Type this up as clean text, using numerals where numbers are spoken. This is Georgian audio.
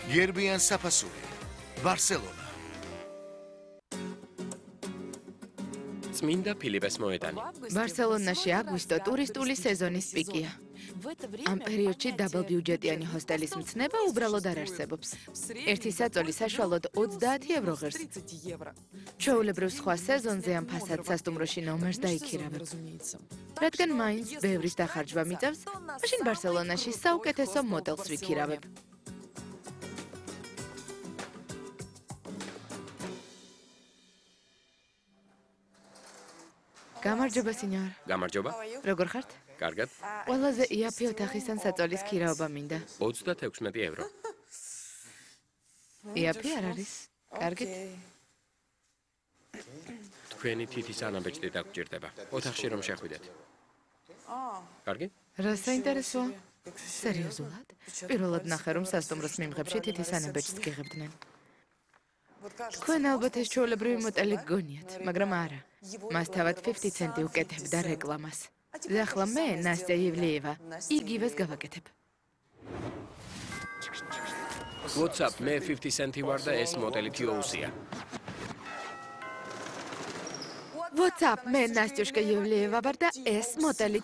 გერბიან საფასური, ბარსელონა. წმინდა ფილიპეს მოედანი. ბარსელონაში აგვისტო ტურისტული სეზონის პიკია. ამ პერიოდში დაბალბიუჯეტიანი ჰოსტელის მცნება უბრალოდ არ არსებობს. ერთი საწოლი საშუალოდ 30 евро ღირს. ჩვეულებრივ სხვა სეზონზე ამ ფასად სასტუმროში ნომერს დაიქირავებ. რადგან მაინც ბევრის დახარჯვა მიწევს, მაშინ ბარსელონაში საუკეთესო მოტელს ვიქირავებ. გამარჯობა, სინიორ. გამარჯობა. როგორ ხართ? კარგად. ყველაზე იაფი ოთახის ან საწოლის ქირაობა მინდა. 36 евро. იაფი არ არის? კარგით. თქვენი თითის ანაბეჭდი დაგჭირდება. ოთახში რომ შეხვიდეთ. კარგი? რა საინტერესოა? სერიოზულად? პირველად ნახე რომ სასტუმროს მიმღებში თითის ანაბეჭდს გიღებდნენ. თქვენ ალბათ ეს ჩვეულებრივი მოტელი გგონიათ, მაგრამ არა. მას თავად 50 ცენტი უკეთებდა რეკლამას. და ახლა მე, ნასტია ივლეევა, იგივეს გავაკეთებ. WhatsApp, მე 50 ცენტი ვარ და ეს მოტელი თიოუსია. WhatsApp, მე ნასტიუშკა ივლეევა ვარ და ეს მოტელი